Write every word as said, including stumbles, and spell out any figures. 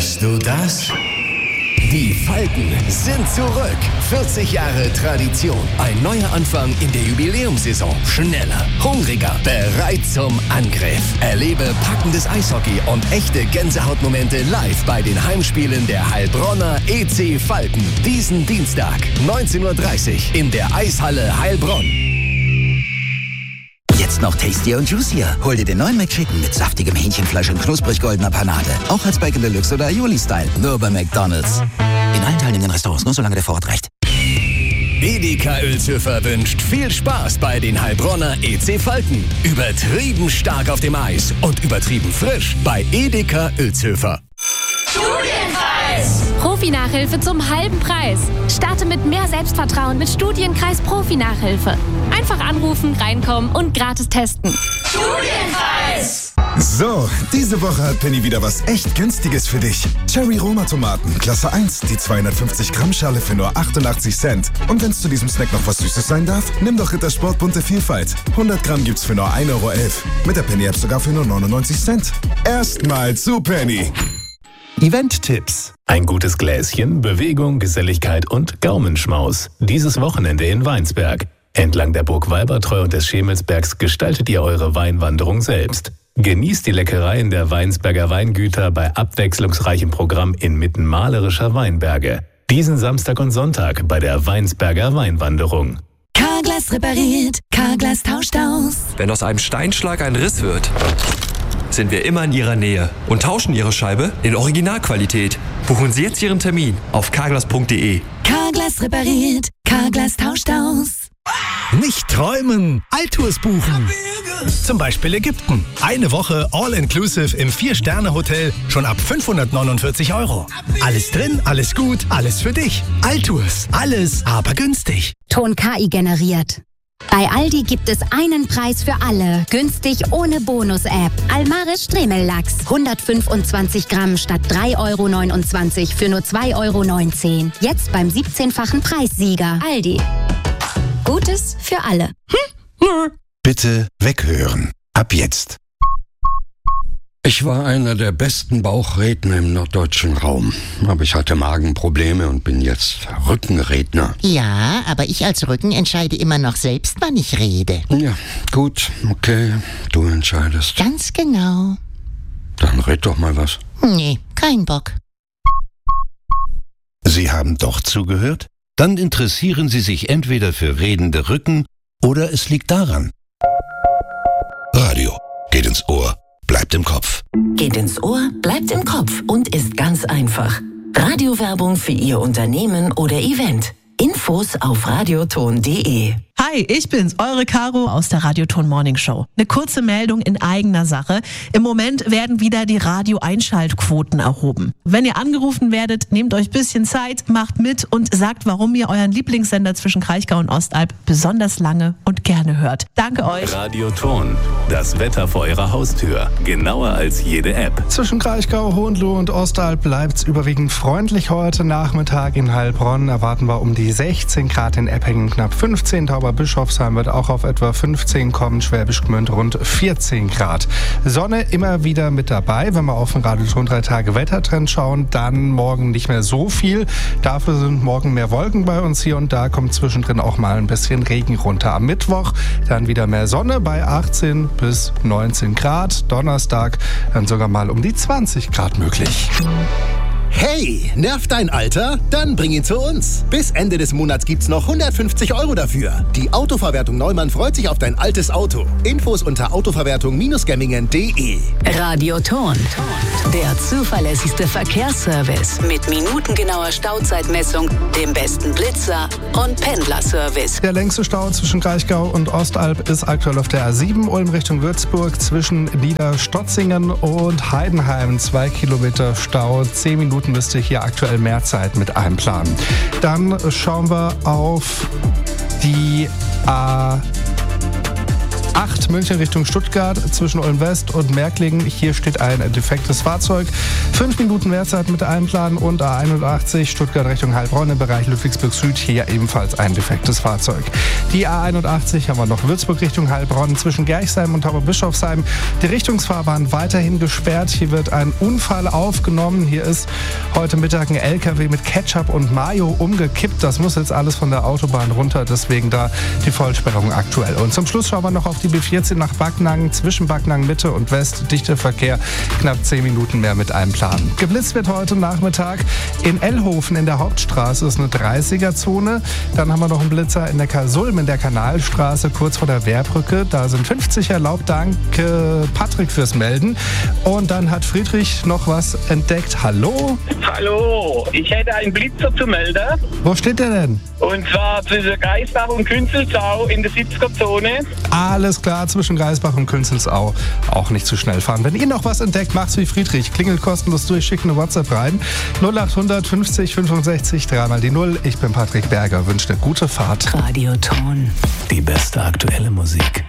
Hörst du das? Die Falken sind zurück. vierzig Jahre Tradition. Ein neuer Anfang in der Jubiläumssaison. Schneller, hungriger, bereit zum Angriff. Erlebe packendes Eishockey und echte Gänsehautmomente live bei den Heimspielen der Heilbronner E C Falken. Diesen Dienstag, neunzehn Uhr dreißig in der Eishalle Heilbronn. Jetzt noch tastier und juicier. Hol dir den neuen McChicken mit saftigem Hähnchenfleisch und knusprig goldener Panade. Auch als Bacon Deluxe oder Aioli-Style. Nur bei McDonald's. In allen teilnehmenden Restaurants, nur solange der Vorrat reicht. Edeka Uelzhöfer wünscht viel Spaß bei den Heilbronner E C Falken. Übertrieben stark auf dem Eis und übertrieben frisch bei Edeka Uelzhöfer. Studienkreis! Profi-Nachhilfe zum halben Preis. Starte mit mehr Selbstvertrauen mit Studienkreis Profi-Nachhilfe. Einfach anrufen, reinkommen und gratis testen. Studienkreis! So, diese Woche hat Penny wieder was echt Günstiges für dich. Cherry Roma Tomaten, Klasse eins, die zweihundertfünfzig Gramm Schale für nur achtundachtzig Cent. Und wenn es zu diesem Snack noch was Süßes sein darf, nimm doch Rittersport bunte Vielfalt. hundert Gramm gibt's für nur ein Euro elf. Mit der Penny-App sogar für nur neunundneunzig Cent. Erstmal zu Penny. Event-Tipps. Ein gutes Gläschen, Bewegung, Geselligkeit und Gaumenschmaus. Dieses Wochenende in Weinsberg. Entlang der Burg Walbertreu und des Schemelsbergs gestaltet ihr eure Weinwanderung selbst. Genießt die Leckereien der Weinsberger Weingüter bei abwechslungsreichem Programm inmitten malerischer Weinberge. Diesen Samstag und Sonntag bei der Weinsberger Weinwanderung. Carglass repariert, Carglass tauscht aus. Wenn aus einem Steinschlag ein Riss wird, sind wir immer in Ihrer Nähe und tauschen Ihre Scheibe in Originalqualität. Buchen Sie jetzt Ihren Termin auf carglass punkt de. Carglass repariert, Carglass tauscht aus. Nicht träumen, Altours buchen. Zum Beispiel Ägypten. Eine Woche All-Inclusive im Vier-Sterne-Hotel schon ab fünfhundertneunundvierzig Euro. Alles drin, alles gut, alles für dich. Altours, alles, aber günstig. Ton K I generiert. Bei Aldi gibt es einen Preis für alle. Günstig ohne Bonus-App. Almaris Stremelachs. hundertfünfundzwanzig Gramm statt drei Euro neunundzwanzig für nur zwei Euro neunzehn. Jetzt beim siebzehnfachen Preissieger. Aldi. Gutes für alle. Hm? Bitte weghören. Ab jetzt. Ich war einer der besten Bauchredner im norddeutschen Raum. Aber ich hatte Magenprobleme und bin jetzt Rückenredner. Ja, aber ich als Rücken entscheide immer noch selbst, wann ich rede. Ja, gut, okay, du entscheidest. Ganz genau. Dann red doch mal was. Nee, kein Bock. Sie haben doch zugehört? Dann interessieren Sie sich entweder für redende Rücken oder es liegt daran. Radio geht ins Ohr, bleibt im Kopf. Geht ins Ohr, bleibt im Kopf und ist ganz einfach. Radiowerbung für Ihr Unternehmen oder Event. Infos auf radioton punkt de. Hi, ich bin's, eure Caro aus der Radioton Morning Show. Eine kurze Meldung in eigener Sache. Im Moment werden wieder die Radio-Einschaltquoten erhoben. Wenn ihr angerufen werdet, nehmt euch ein bisschen Zeit, macht mit und sagt, warum ihr euren Lieblingssender zwischen Kraichgau und Ostalb besonders lange und gerne hört. Danke euch. Radioton, das Wetter vor eurer Haustür. Genauer als jede App. Zwischen Kraichgau, Hohenlohe und Ostalb bleibt's überwiegend freundlich heute Nachmittag. In Heilbronn erwarten wir um die sechzehn Grad, in Eppingen knapp fünfzehn, Tauberbischofsheim wird auch auf etwa fünfzehn kommen, Schwäbisch Gmünd rund vierzehn Grad. Sonne immer wieder mit dabei. Wenn wir auf den Radioton drei Tage Wettertrend schauen, dann morgen nicht mehr so viel. Dafür sind morgen mehr Wolken bei uns hier und da, kommt zwischendrin auch mal ein bisschen Regen runter. Am Mittwoch dann wieder mehr Sonne bei achtzehn bis neunzehn Grad. Donnerstag dann sogar mal um die zwanzig Grad möglich. Hey, nervt dein Alter? Dann bring ihn zu uns. Bis Ende des Monats gibt's noch hundertfünfzig Euro dafür. Die Autoverwertung Neumann freut sich auf dein altes Auto. Infos unter autoverwertung Gemmingen punkt de. Radioton, der zuverlässigste Verkehrsservice mit minutengenauer Stauzeitmessung, dem besten Blitzer und Pendlerservice. Der längste Stau zwischen Kraichgau und Ostalb ist aktuell auf der A sieben, Ulm Richtung Würzburg, zwischen Niederstotzingen und Heidenheim. Zwei Kilometer Stau, zehn Minuten müsst ihr hier aktuell mehr Zeit mit einplanen. Dann schauen wir auf die A acht München Richtung Stuttgart zwischen Ulm West und Märklingen. Hier steht ein defektes Fahrzeug. fünf Minuten Wehrzeit mit Einplanen und A einundachtzig Stuttgart Richtung Heilbronn im Bereich Ludwigsburg Süd. Hier ebenfalls ein defektes Fahrzeug. Die A einundachtzig haben wir noch Würzburg Richtung Heilbronn zwischen Gerchsheim und Tauberbischofsheim. Die Richtungsfahrbahn weiterhin gesperrt. Hier wird ein Unfall aufgenommen. Hier ist heute Mittag ein L K W mit Ketchup und Mayo umgekippt. Das muss jetzt alles von der Autobahn runter. Deswegen da die Vollsperrung aktuell. Und zum Schluss schauen wir noch auf die B vierzehn nach Backnang. Zwischen Backnang Mitte und West dichter Verkehr. Knapp zehn Minuten mehr mit einem Plan. Geblitzt wird heute Nachmittag in Ellhofen in der Hauptstraße. Das ist eine dreißiger-Zone. Dann haben wir noch einen Blitzer in der Karsulm in der Kanalstraße kurz vor der Wehrbrücke. Da sind fünfzig erlaubt. Danke Patrick fürs Melden. Und dann hat Friedrich noch was entdeckt. Hallo? Hallo, ich hätte einen Blitzer zu melden. Wo steht der denn? Und zwar zwischen Greisbach und Künzelsau in der siebziger-Zone. Alles klar, zwischen Greisbach und Künzelsau. Auch nicht zu schnell fahren. Wenn ihr noch was entdeckt, macht's wie Friedrich. Klingelt kostenlos durch, schickt eine WhatsApp rein. null achthundert fünfzig fünfundsechzig, dreimal die Null. Ich bin Patrick Berger, wünsche eine gute Fahrt. Radioton. Die beste aktuelle Musik.